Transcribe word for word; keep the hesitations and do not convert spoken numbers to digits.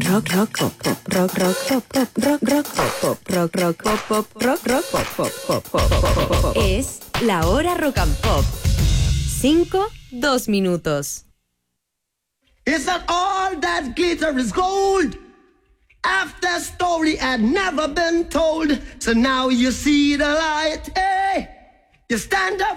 rock, rock, pop, pop, rock, rock, pop, pop, rock, rock, pop, pop, rock, rock, pop, pop, rock, rock, pop, pop, pop, pop, pop, pop. Es la hora rock and pop. Cinco, dos minutos. It's not all that glitter is gold. After story had never been told. So now you see the light. Hey, you stand up